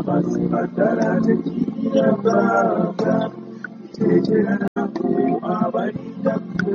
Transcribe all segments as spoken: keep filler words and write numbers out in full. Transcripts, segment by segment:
amazima ddala tekiira baba terekera nako abalinda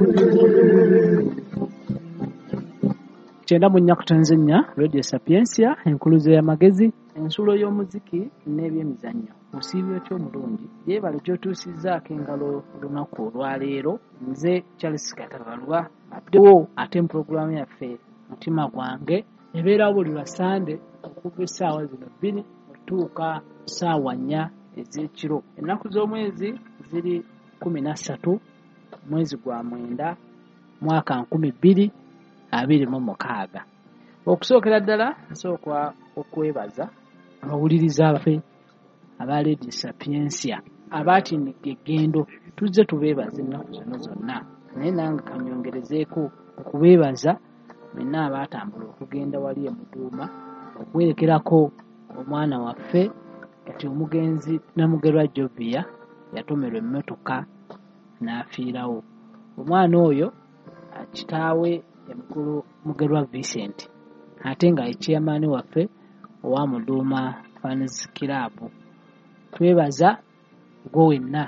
kyenda mu nnya kutonze nnya Radio Sapiensia enkuluze y'amagezi ensulo y'omuziki n'ebyemizannyo musiibyo ky'omulungi yeebale gy'otuusizzaako engalo olunaku olwaleero nze Charles Katabalwa addewo ate mu pulogulaamu yaffe mutima gwange ebeerawo buli lwa Sande okuva essaawa zino bbiri okutuuka ssaawa nnya ez'ekiro. Ennaku z'omwezi ziri kkumi na ssatu mwezi gwa mwenda mwaka nkumi bbiri abiri mu mukaaga. Okusookera ddala nsooka okwebaza abawuliriza abaffe aba Radio Sapiensia abaatindika eggendo tuzze tubeebaza ennaku zino zonna naye nange kanyongerezeeko okubeebaza mwenna abaatambula okugenda wali e Muduuma okwerekerako omwana waffe kati omugenzi Namugerwa Jovia yatomerwa emmotoka n'afiirawo. Omwana oyo kitaawe emukulu Mugerwa Vincent ate nga ye chairman waffe owa Muduuma Fans Club. Twebaza gwe wenna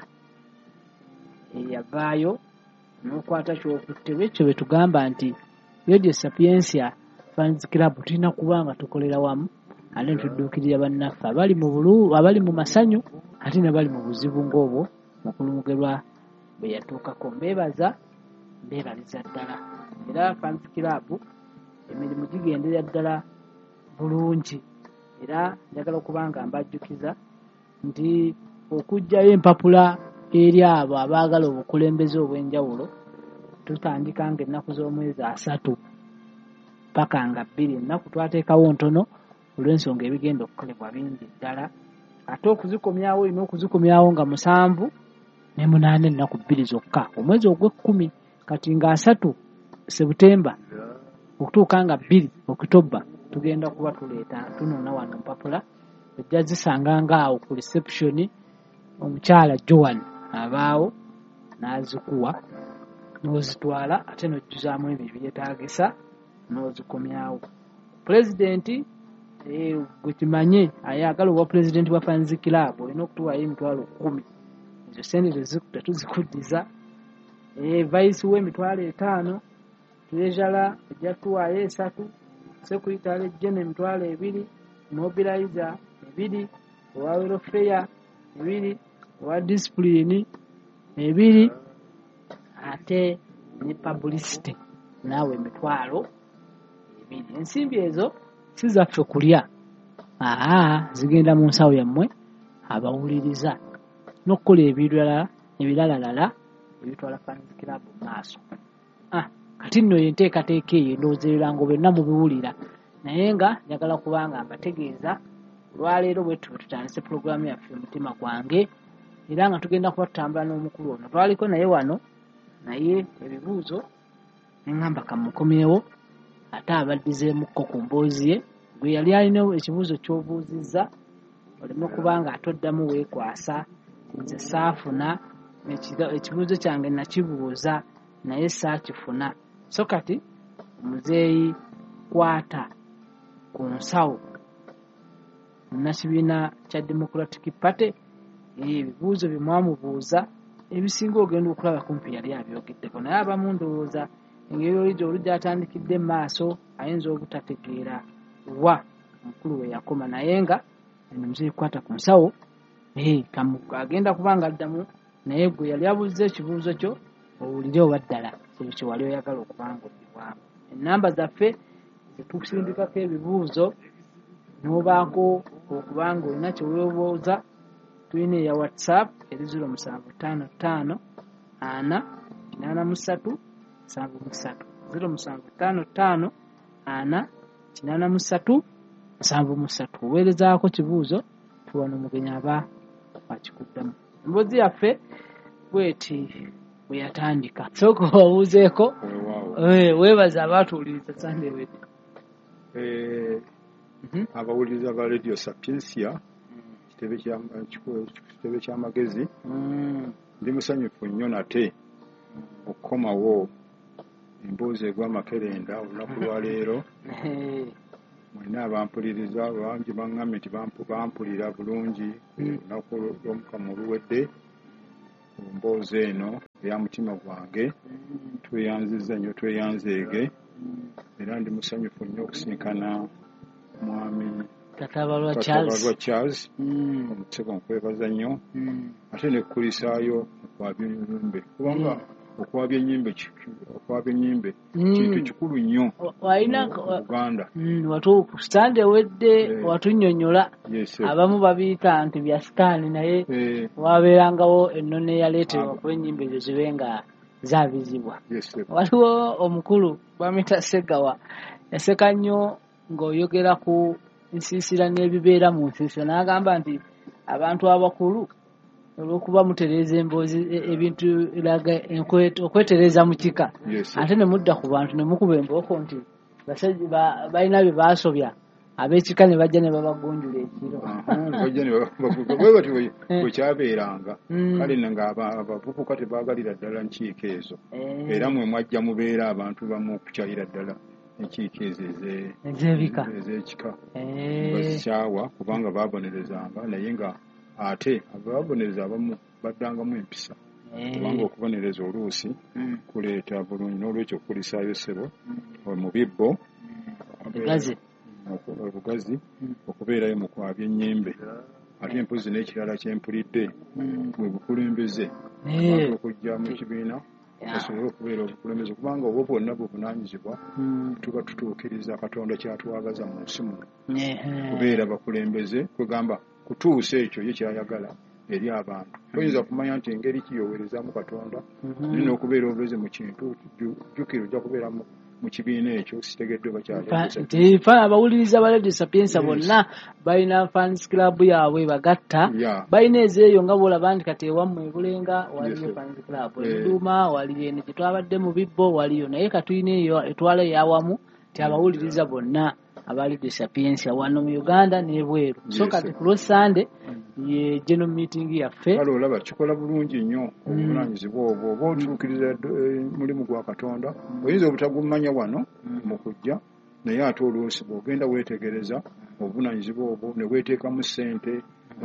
eyavaayo n'okwata ky'okutte ekyo bwe tugamba nti Radio Sapiensia Fans Club tulina kuba nga tukolera wamu ate netudduukirira bannaffe abali mu bulu abali mu masanyu ate n'abali mu buzibu ng'obwo mukulu Mugerwa bwe yatuukako. Mbeebaza mbeebaliza ddala era Fans Club emirimu gigenderera ddala bulungi era njagala okuba nga mbajjukiza nti okuggyayo empapula eri abo abaagala obukulembeze obw'enjawulo tutandika nga ennaku z'omwezi asatu paka nga bbiri. Ennaku twateekawo ntono olw'ensonga ebigenda okukolebwa bingi ddala ate okuzikomyawo olina okuzikomyawo nga musanvu ne munaana ennaku bbiri zokka omwezi ogw'ekkumi kati nga asatu Sebutemba okutuuka nga bbiri Okitoba tugenda kuba tuleeta tunoona wano mpapula ojja zisanga ngaawo ku reception omukyala Joan abaawo n'azikuwa n'ozitwala ate n'ojjuzaamu ebyo byetaagisa n'ozikomyawo. Pulezidenti gwe kimanye ayagala obwa pulezidenti bwa Fans Club olina okutuwayo emitwalo kkumi ezo sente tetuzikuddiza. Vice w'emitwalo etaano treasurer ejja tuwaayo esatu secretary general emitwalo ebiri mobilizer ebiri owa welfare ebiri owa discipline ebiri ate ne publicity naawe emitwalo ebiri. Ensimbi ezo si zaffe kulya aa zigenda mu nsawo yammwe abawuliriza n'okukola ebirala ebiralalala ebitwala Fans Club mu maaso. Ah, kati nno yenteekateeka eyo endoozerera ngo byonna mubiwulira naye nga njagala kubanga mbategeeza olwaleero bwe tuba tutandise pulogulaamu yaffe mutima gwange era nga tugenda kuba tutambula n'omukulu ono twaliko naye wano naye ebibuuzo neŋŋamba kamukomyewo ate abaddizeemukko ku mboozi ye gwe yali alina ekibuuzo ky'obuuzizza oleme kubanga ate oddamu weekwasa nze saafuna ekibuuzo kyange nakibuuza naye saakifuna. So kati muzeeyi kwata ku nsawo munnakibiina kya Democratic Party ebibuuzo bye mwamubuuza ebisinga ogenda okulaba kumpi yali abyogeddeko naye abamu ndowooza engeri olija olujja atandikidde mu maaso ayinza obutategeera wa omukulu we yakoma naye nga eno muzeeyi kwata ku nsawo agenda kubanga addamu naye gwe yali abuuza ekibuuzo kyo owulire oba ddala ekyo wali oyagala okubanga oddibwamu. Ennamba zaffe zetusindikako ebibuuzo n'obaako okubanga olina kyeweebuuza tulina eya WhatsApp eri ziro musanvu ttaano ttaano ana kinaana mu ssatu musanvu mu ssatu ziro musanvu ttaano ttaano ana kinaana mu ssatu musanvu mu ssatu. Oweerezaako kibuuzo tuwano omugenyi aba wakikuddamu. Emboozi yaffe bweti bwe yatandika sooka obuuzeeko weebaza abaatuwuliriza Sande wedde. Abawuliriza ba Radio Sapiensia kitebe ky'amagezi ndi musanyufu nnyo nate okukomawo emboozi egw'amakerenda olunaku lwa leero mwenna abampuliriza bangi baŋŋambye nti bampulira bulungi olunaku lw'omukama oluwedde ku mboozi eno eya mutima gwange tweyanziza nnyo tweyanzeege era ndi musanyufu nnyo okusinkana mwami Katabalwa Charles omukisa nkwebaza nnyo ate nekukulisaayo okwabya ennyimbe kubanga okwabya ennyimbe okwabya ennyimbe kintu kikulu nnyo walina Uganda watuuku stand ewedde watunnyonnyola abamu babiyita nti bya sitaani naye wabeerangawo ennono eyaleetebwa kuba ennyimbe ezo zibe nga zaabizibwa. Waliwo omukulu bamuyita Ssegawa yaseka nnyo ng'oyogera ku nsiisira n'ebibeera mu nsiisira n'agamba nti abantu abakulu olw'okuba mutereeza emboozi ebintu laga okwetereeza mu kika ate ne mudda ku bantu ne mukuba embooko nti balina bye baasobya ab'ekika ne bajja ne babagunjula ekiro bwe bati bwe kyabeeranga kale nga abavubuka tebaagalira ddala nkiiko ezo era mwe mwajja mubeera abantu bamu okukyalira ddala enkiiko ezo ez'ekika bazikyawa kubanga baabonerezanga naye nga ate ababonereza abamu baddangamu empisa kubanga okubonereza oluusi kuleeta bulungi n'olwekyo okukulisaayo ssebo mu bibbo obugazi okubeerayo mu kwabya ennyimbe ate empozi n'ekirala kyempulidde bwe bukulembeze abantu okujja mu kibiina basobole okubeera obukulembeze kubanga obwo bwonna buvunaanyizibwa tuba tutuukiriza Katonda kyatwagaza mu nsi muno kubeera bakulembeze kwegamba kutuusa ekyo ye kyayagala eri abantu toyinza kumanya nti engeri kiyowerezaamu Katonda naye n'okubeera obuleze mu kintu jjukira ojja kubeera mu kibiina ekyo sitegedde nti fa abawuliriza ba Radio Sapienza bonna balina fans club yaabwe bagatta balina ezeeyo nga bwolaba nti kati ewammwe ebulenga waliyo fans club ebuduuma waliyo eno gye twabadde mu bibbo waliyo naye katulina eyo etwala eyawamu ti abawuliriza bonna aba Radio Sapienza wano mu Uganda n'ebweru so kati ku Lwesande ye general meeting yaffe kale olaba kikola bulungi nnyo obuvunaanyizibwa obwo oba otuukiriza mulimu gwa Katonda oyinza obutagumanya wano mu kujja naye ate oluusi bw'ogenda weetegereza obuvunaanyizibwa obwo ne weeteekamu ssente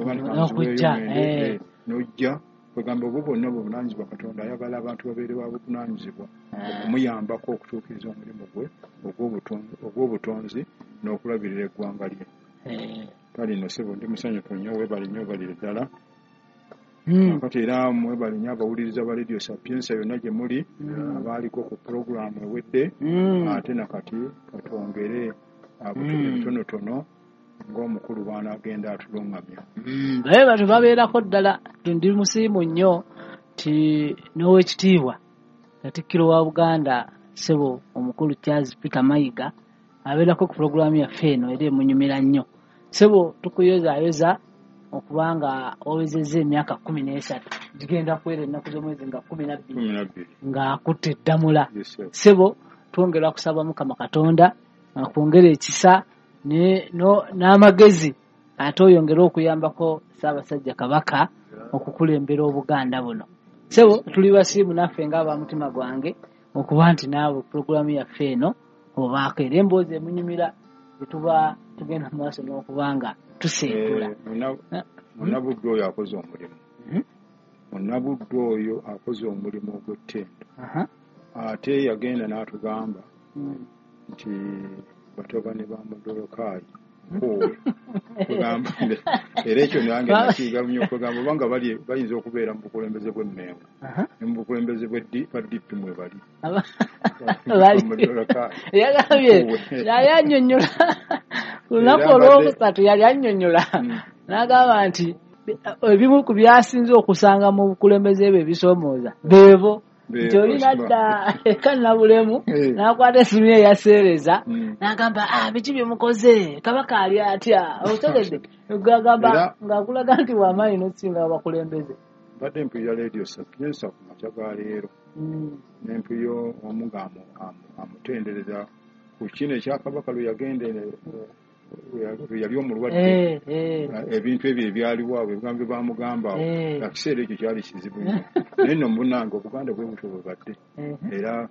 n'ojja kwegamba obwo bwonna buvunaanyizibwa Katonda ayagala abantu babeere ba buvunaanyizibwa okumuyambako okutuukiriza omulimu gwe ogw'obutonzi n'okulabirira eggwanga lye kale nno ssebo ndi musanyufu nnyo weebale nnyo balire ddala kati era mwebale nnyo abawuliriza ba Radio Sapienza yonna gye muli abaaliko ku puroguramu ewedde ate nakati katwongere ebitonotono ng'omukulu bw'anaagenda atulungamya baye batu babeerako ddala ndi musiimu nnyo ti n'owekitiibwa Katikkiro wa Buganda ssebo omukulu Charles Peter Mayiga abeerako ku puroguramu yaffe eno era emunyumira nnyo ssebo tukuyozaayoza okubanga owezezza emyaka kumi n'esatu gigenda kwera ennaku z'omwezi nga kumi na bbiri ng'akutte eddamula ssebo twongera kusaba Mukama Katonda akwongera ekisa n'amagezi ate oyongere okuyambako Ssaabasajja Kabaka okukulembera Obuganda buno ssebo tuli basiimu naffe ng'aba mutima gwange okuba nti naawe puroguramu yaffe eno obaako era emboozi emunyumira gyetuba tugenda mu maaso n'okubanga tuseetula munnabudde oyo akoze omulimu munnabudde oyo akoze omulimu ogw'ettendo ate yagenda n'atugamba nti batabani ba Mudolokaayi kugamba era ekyo nange nakiiga nnyo okugamba obanga bayinza okubeera mu bukulembeze bw'emmengo ne mu bukulembeze bwa D P mwe bali yagambye yali annyonnyola ku lunaku olwokusatu yali annyonnyola n'agamba nti ebimu ku byasinze okusanga mu bukulembeze ebyo ebisoomooza beebo nti oli nadda eka Nabulemu n'akwata essimu ye yaseereza n'agamba biki bye mukoze Kabaka ali atya otegedde gagamba ng'akulaga nti w'amaanyi n'okusinga abakulembeze badde mpulira Radio Sapienza ku makya ga leero n'empulira omu ng'amutendereza ku kino ekya Kabaka lwe yagenda lwe yali omulwadde ebintu ebyo ebyaliwo awo ebigambo bye bamugamba awo ekiseera ekyo kyali kizibu nnyo naye nno munange Obuganda bwe butyo bwe badde era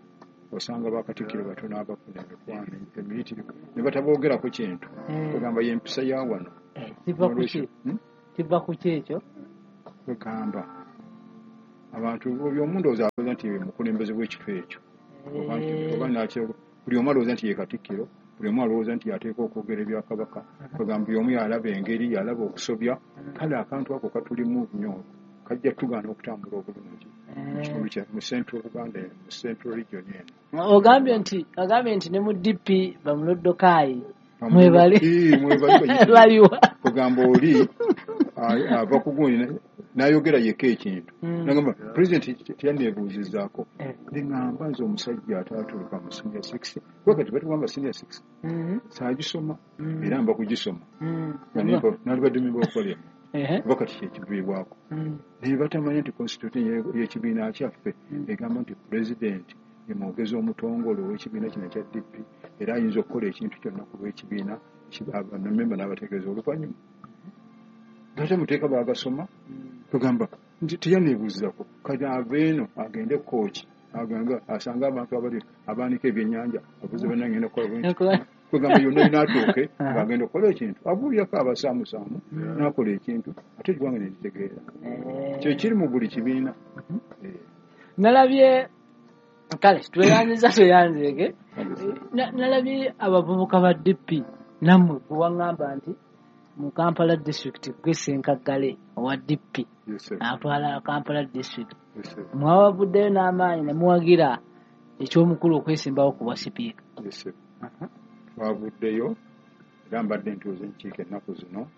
osanga bakatikkiro batono abafuna emikwano emiyitirivu ne bataboogerako kintu kugamba y'empisa ya wano kiva ku kyekyo kwegamba abantu buli omu ndowooza alowooza nti mukulembeze w'ekifo ekyo oba nakyo buli omu alowooza nti ye katikkiro buli omu alowooza nti yateeka okwogera ebya kabaka kwegamba buli omu yalaba engeri yalaba okusobya kale akantu ako katulimu nnyo kajja tugaana okutambula obulungi mukitundu kya mu central Uganda mu central region eno ogambye nti ogambye nti ne mu D P bamuloddokayi mwebale mwebale kugamba oli ava kugundi n'ayogera yekka ekintu nagamba pulezidenti teyanneebuuzizaako neŋŋamba nze omusajja ataatuuka mu senior six wakati batugamba senior six saagisoma era mba kugisoma nalibadde memba okolemu wakati kyekiviibwako naye batamanya nti constitution y'ekibiina kyaffe egamba nti pulezidenti ye mwogezi omutongole ow'ekibiina kino ekya D P era ayinza okukola ekintu kyonna ku lw'ekibiina memba n'abategeeza oluvannyuma ate muteeka bagasoma tugamba nti teyanneebuuzizako kati ava eno agende kooki agamba asanga abantu abali abaanika ebyennyanja abuze bonna ngenda kukola kugamba yonna inaatuuke ng'agenda okukola ekintu abuulyako abasaamusaamu n'akola ekintu ate eggwanga ne litegeera kyekiri mu buli kibiina. Nalabye kale tweyanziza tweyanzege nalabye abavubuka ba D P nammwe bwewaŋŋamba nti mu Kampala district gwesenkaggale owa D P atwala Kampala district mwawavuddeyo n'amaanyi ne muwagira eky'omukulu okwesimbawo ku bwa sipiika. Twavuddeyo era mbadde ntuuze nkiika ennaku zino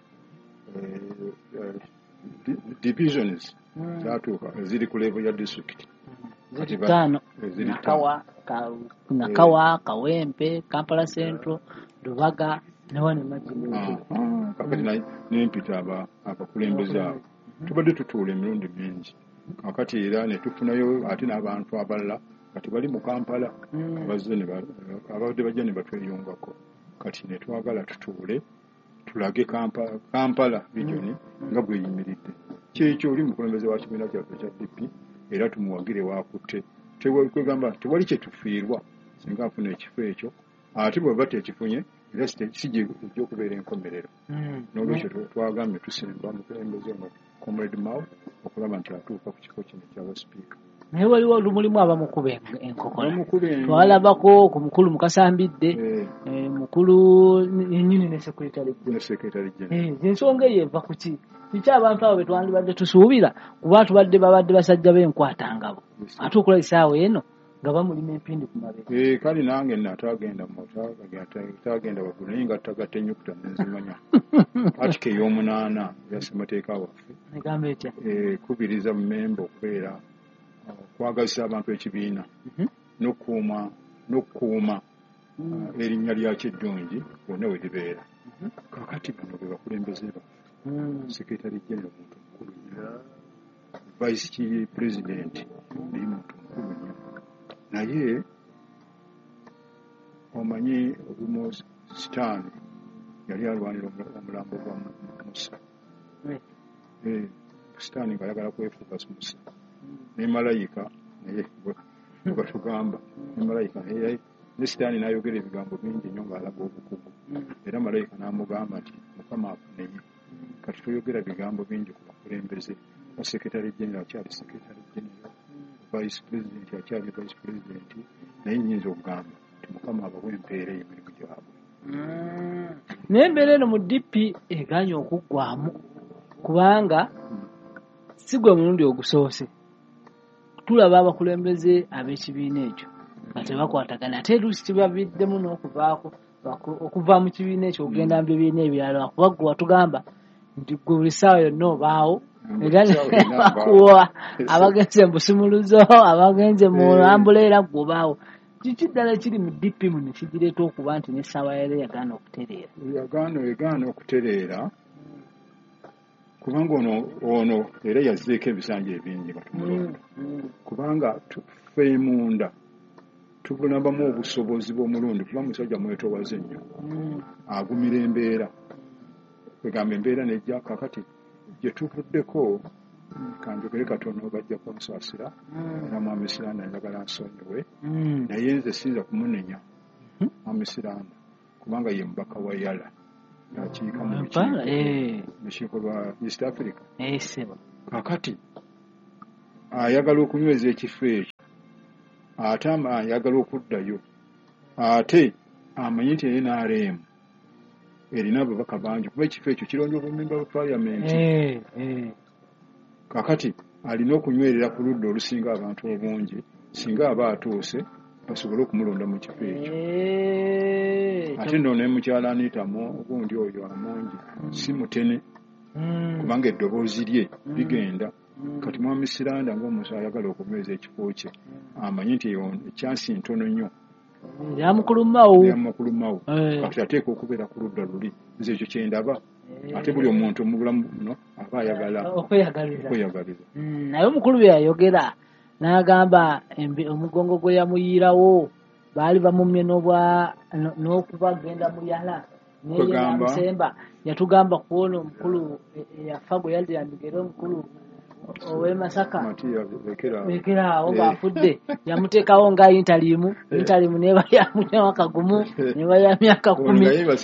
divisions zaatuuka ziri ku level ya district ttaano Nakawa, Nakawa, Kawempe, Kampala Central, Lubaga ne wano Majini. Kakati nempita abakulembeze abo tubadde tutuula emirundi mingi kakati era ne tufunayo ate n'abantu abalala kati bali mu Kampala abadde bajja ne batweyungako kati ne twagala tutuule tulage Kampala region nga bweyimiridde kyekyo oli mukulembeze wa kibiina kyaffe kya D P era tumuwagire waakutte kwegamba tewali kye tufiirwa singa afuna ekifo ekyo ate bw'aba tekifunye era sijja okubeera enkomerero n'olwekyo twagambye tusimba mukulembeze ono Comrade Mao okulaba nti atuuka ku kifo kino kyaba sipiika. Naye waliwo olumulimu abamukuba enkokola twalabako ku mukulu Mukasambidde mukulu nnyini ne sekretary general ensonga eyo eva ku ki kiki abantu abo betwandibadde tusuubira kuba tubadde babadde basajja b'enkwatangabo ate okola essaawa eno nga bamulima empindi ku mabega. Kale nange natagenda mutagenda waggulu naye nga tagatta ennyukuta nenzimanya atike ey'omunaana ya ssemateeka waffe negamba etya kubiriza mmemba okubeera kwagazisa abantu ekibiina n'okukuuma n'okukuuma erinnya lyakyo eddungi wonna we libeera. Kakati bano be bakulembeze baffe sekretary general muntu mukulu nnyo vice president naye muntu mukulu nnyo naye omanyi olumu sitaani yali alwanira omulambo gwa Musa sitaani ng'ayagala kwefuuka Musa ne malayika naye batugamba ne malayika naye ne sitaani n'ayogera ebigambo bingi nnyo ng'alaga obukugu era malayika n'amugamba nti Mukama afunenye kati toyogera bigambo bingi ku bakulembeze ba sekretary general akyali sekretary general vice president akyali vice president naye nnyinza okugamba nti Mukama abawe empeera emirimu gyabwe. Naye embeera eno mu D P eganye okuggwamu kubanga si gwe mulundi ogusoose tulaba abakulembeze ab'ekibiina ekyo nga tebakwatagana ate luusi kibaviddemu n'okuvaako okuva mu kibiina ekyo okugenda mu bibiina ebirala kuba gwe watugamba nti gwe buli ssaawa yonna obaawo egakuwa abagenze mu busumuluzo abagenze mu ambuleera gwe obaawo kiki ddala kiri mu D P muno kigireeta okuba nti n'essaawa yali yagaana okutereera yagaana egaana okutereera kubanga ono ono era yazzeeko ebisanja ebingi batumulonda kubanga tuffe munda tubunabamu obusobozi bw'omulundi kuba musajja mwetowaze nnyo agumira embeera kwegamba embeera nejja kakati gye tuvuddeko kanjogere katono bajja kunsaasira era mwami Siranda njagala nsonyiwe naye nze sinza kumunenya mwami Siranda kubanga ye mubaka wa Yala nakiika mu lukiiko lwa East Africa kakati ayagala okunyweza ekifo ekyo ate ayagala okuddayo ate amanyi nti N R M erina ababaka bangi kuba ekifo ekyo kirondya obumemba bwa paalamenti kakati alina okunywerera ku ludda olusinga abantu obungi singa aba atuuse basobole okumulonda mu kifo ekyo ate nno ne mukyala Anitamu ogundi oyo amungi si mutene kubanga eddoboozi lye ligenda kati mwami Siranda ng'omuntu ayagala okunyweza ekifo kye amanyi nti ekyansi ntono nnyo yamukulumawo yamukulumawo kati ateeka okubeera ku ludda luli nze ekyo kyendaba ate buli omuntu mu bulamu buno aba ayagala okweyagaliza naye omukulu bye yayogera n'agamba omugongo gwe yamuyiirawo baali bamumye n'okuba genda mu Yala neyenamusemba yatugamba kuona omukulu yafa gwe yali yandigera omukulu owe Masaka bekeraawo baafudde yamuteekawo nga intalimu intalimu neba ya mwaka gumu neba ya myaka kumi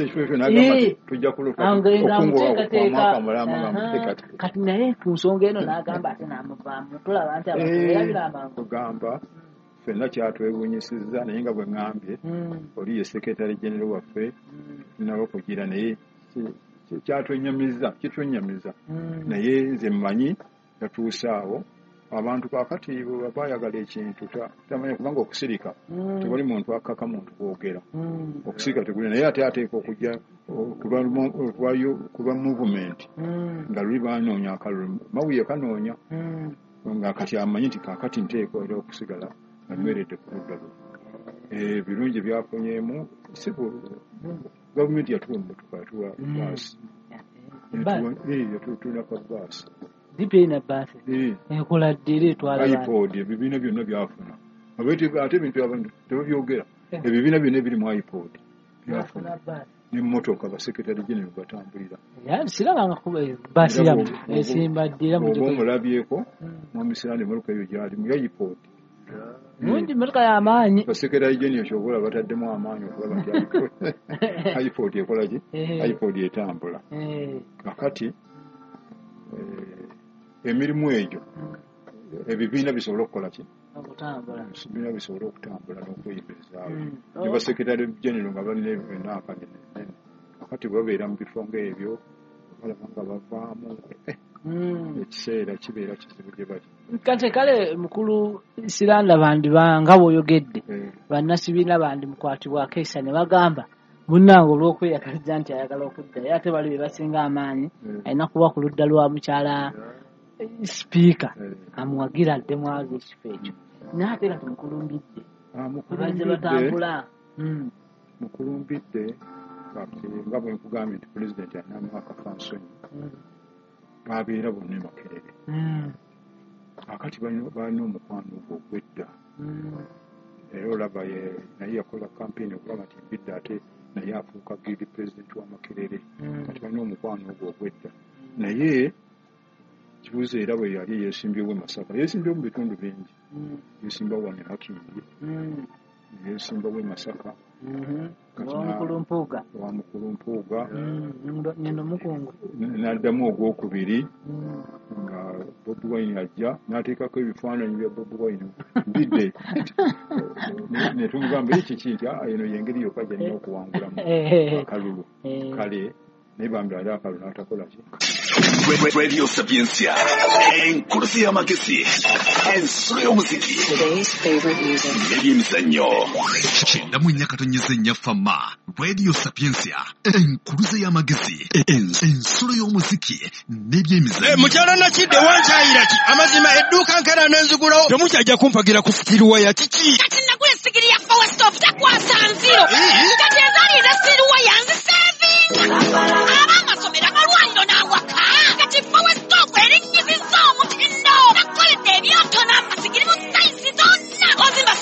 kati naye ku nsonga eno n'agamba ate n'amuvaamu tulaba nti abaerabira amangu kugamba ffenna kyatwewuunyisizza naye nga bwe ŋŋambye oli ye sekretary general waffe tulinawo okugira naye kyatwenyamiza kitwenyamiza naye nze mmanyi yatuuse awo abantu kakati bwe bayagala ekintu tamanya kubanga okusirika tewali muntu akaka muntu kwogera okusirika teguli naye ate ateeka okujja kuba movement nga luli banoonya akalulu mawuye kanoonya nga kati amanyi nti kakati nteeka era okusigala anyweredde ku ludda lwe ebirungi byafunyeemu sibu gavumenti yatuwa emmotoka yatuwa baasi yatutula ka baasi dipena baasi ekola ddiri etwala iPod ebibiina byonna byafuna ate ebintu abantu tebabyogera ebibiina byonna ebiri mu iPod byafuna n'emmotoka basekretary general batambulira sirabanga baasi yamu esimba ddira oba omulabyeko mwami Siranda emmotoka eyo gyalimu ya iPod mungi emmotoka y'amaanyi basekretary general kyobola bataddemu amaanyi okulaba nti iPod ekola ki iPod etambula kakati emirimu egyo ebibiina bisobola okukola ki ebibiina bisobola okutambula n'okweyimirizaawo ne basekretary general nga balina ebibiina akanene kakati babeera mu bifo ng'ebyo balaba nga bavaamu ekiseera kibeera kizibu gye bali kati kale mukulu Siranda bandi nga bw'oyogedde bannasibiina bandi mukwatibwako essa ne bagamba munnange olw'okweyagaliza nti ayagala okuddayo ate bali be basinga amaanyi alina kuba ku ludda lwa mukyala sipiika amuwagira addemu aza ekifo ekyo naate kati mukulumbidde abazze batambula mukulumbidde nga bwe nkugambye nti pulezidenti alinamu akafansonyi babeera bonna Makerere akati balina omukwano ogwo ogw'edda era olaba naye yakola kampeyini okulaba nti mbidde ate naye afuuka gidi pulezidenti wa Makerere kati balina omukwano ogwo ogw'edda naye kibuuzo era bwe yali yeesimbyewo e Masaka yeesimbyewo mu bitundu bingi yeesimbawo wano e Makindye yeesimbawo e Masaka wa Mukulumpuuga n'addamu ogwokubiri nga Bobi Wine ajja n'ateekako ebifaananyi bya Bobi Wine mbidde ne tumugamba ekiki nti eno y'engeri yokka gyalina okuwangulamu akalulu kale naye bambi ali akalulu n'atakola ki Radio Sapiencia, enkulusi y'amagezi, ensulo y'omuziki, ebyemizannyo. Kyenda mu nnya katonyeza ennya fama, Radio Sapiencia, enkulusi y'amagezi, ensulo y'omuziki, n'ebyemizannyo. Mukyala Nakidde wankyayira ki? Amazima edduuka nkera n'enzigulawo temukyajja kumpagira ku sitiruwa ya kiki? Kati nagula sigiri ya Power Stop takwasa nziro. Kati ezaali eza sitiruwa yanze